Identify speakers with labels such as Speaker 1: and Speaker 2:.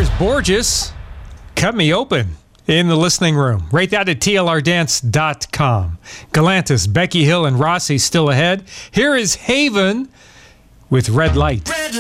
Speaker 1: Here's Borges, Cut Me Open, in the listening room. Rate that at tlrdance.com. Galantis, Becky Hill, and Rossi still ahead. Here is Haven with Red Light.